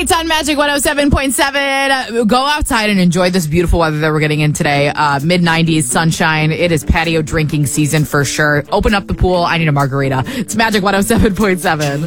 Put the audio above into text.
It's on Magic 107.7. Go outside and enjoy this beautiful weather that we're getting in today. Mid-90s, sunshine. It is patio drinking season for sure. Open up the pool. I need a margarita. It's Magic 107.7.